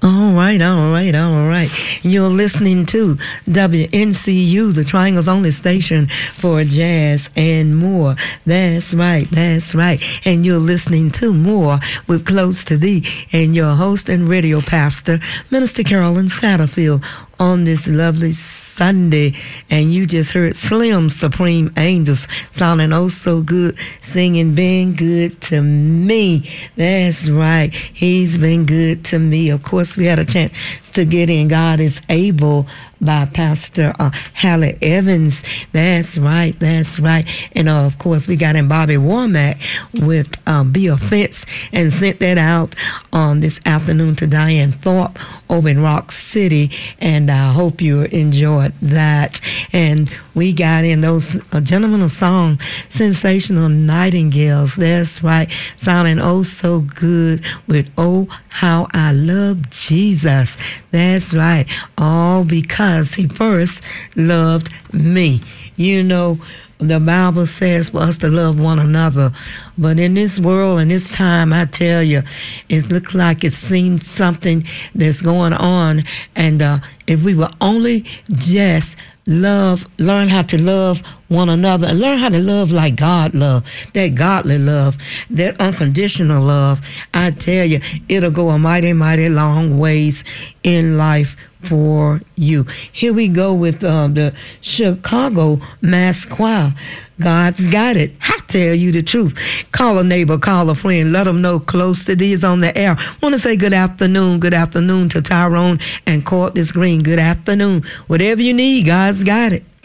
All right, all right, all right. You're listening to WNCU, the Triangle's only station for jazz and more. That's right, that's right. And you're listening to More with Close to Thee and your host and radio pastor, Minister Carolyn Satterfield, on this lovely Sunday. And you just heard Slim Supreme Angels sounding oh so good, singing Been Good to Me. That's right, he's been good to me. Of course, we had a chance to get in God is Able by Pastor Hallie Evans. That's right, that's right. And of course, we got in Bobby Womack with Be Offense, and sent that out on this afternoon to Diane Thorpe over in Rock City. And I hope you enjoyed that. And we got in those gentlemen of song, Sensational Nightingales. That's right, sounding oh so good with Oh How I Love Jesus. That's right, all because he first loved me. You know, the Bible says for us to love one another. But in this world and this time, I tell you, it looks like it seems something that's going on. And if we will only just learn how to love one another, and learn how to love like God love, that godly love, that unconditional love, I tell you, it'll go a mighty, mighty long ways in life for you. Here we go with the Chicago Mass Choir. God's got it. I tell you the truth. Call a neighbor, call a friend, let them know Close to Thee is on the air. Want to say good afternoon to Tyrone and Courtney Green. Good afternoon. Whatever you need, God's got it.